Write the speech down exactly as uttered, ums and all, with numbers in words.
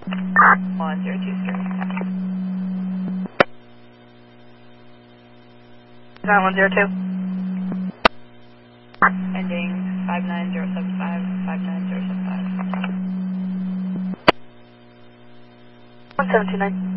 one zero two three. nine one zero two. Ending five nine zero seven five, five nine zero seven five. one seven two nine.